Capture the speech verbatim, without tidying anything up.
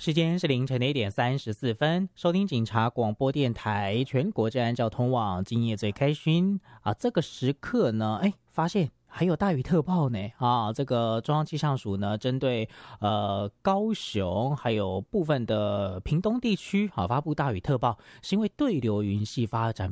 时间是凌晨的一点三十四分，收听警察广播电台全国治安交通网，今夜最开心啊！这个时刻呢，哎，发现还有大雨特报呢啊！这个中央气象署呢，针对呃高雄还有部分的屏东地区啊，发布大雨特报，是因为对流云系发展